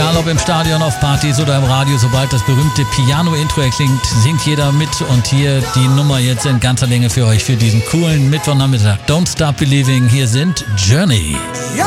Egal ob im Stadion, auf Partys oder im Radio, sobald das berühmte Piano-Intro erklingt, singt jeder mit. Und hier die Nummer jetzt in ganzer Länge für euch für diesen coolen Mittwochnachmittag. Don't Stop Believing, hier sind Journey. Ja,